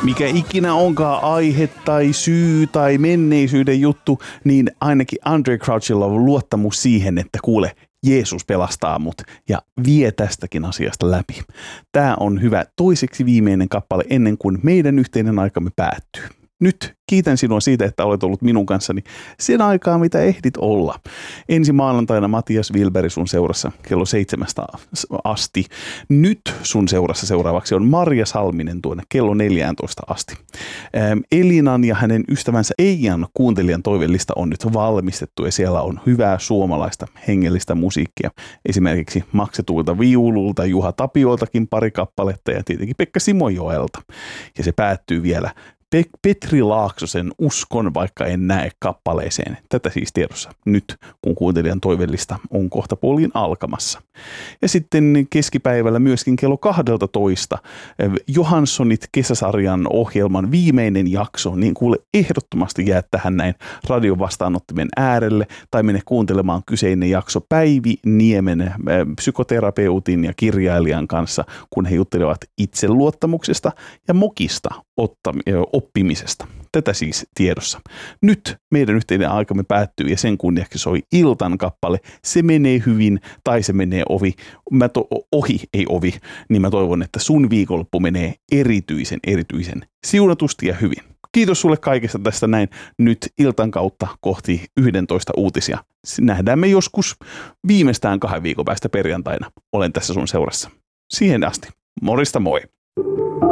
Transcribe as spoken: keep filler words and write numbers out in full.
Mikä ikinä onkaan aihe tai syy tai menneisyyden juttu, niin ainakin Andraé Crouchilla on luottamus siihen, että kuule, Jeesus pelastaa mut ja vie tästäkin asiasta läpi. Tämä on hyvä toiseksi viimeinen kappale ennen kuin meidän yhteinen aikamme päättyy. Nyt kiitän sinua siitä, että olet ollut minun kanssani sen aikaa, mitä ehdit olla. Ensi maanantaina Matias Wilberi sun seurassa kello seitsemästä asti. Nyt sun seurassa seuraavaksi on Marja Salminen tuonne kello neljätoista asti. Ähm, Elinan ja hänen ystävänsä Eijan kuuntelijan toivellista on nyt valmistettu ja siellä on hyvää suomalaista hengellistä musiikkia. Esimerkiksi Maksetuilta viululta, Juha Tapioltakin pari kappaletta ja tietenkin Pekka Simojoelta. Ja se päättyy vielä Petri Laaksosen Uskon, vaikka en näe kappaleeseen. Tätä siis tiedossa nyt, kun kuuntelijan toivellista on kohta puoliin alkamassa. Ja sitten keskipäivällä myöskin kello kaksitoista Johanssonit kesäsarjan ohjelman viimeinen jakso, niin kuule ehdottomasti jää tähän näin radion vastaanottimen äärelle tai mene kuuntelemaan kyseinen jakso Päivi Niemen psykoterapeutin ja kirjailijan kanssa, kun he juttelevat itseluottamuksesta ja mokista oppimisesta. Tätä siis tiedossa. Nyt meidän yhteinen aikamme päättyy ja sen kunniaksi soi Iltan kappale Se menee hyvin tai se menee ovi. Mä to- ohi, ei ovi. Niin mä toivon, että sun viikonloppu menee erityisen, erityisen siunatusti ja hyvin. Kiitos sulle kaikesta tästä näin nyt Iltan kautta kohti yksitoista uutisia. Nähdään me joskus viimeistään kahden viikon päästä perjantaina. Olen tässä sun seurassa. Siihen asti. Morista moi!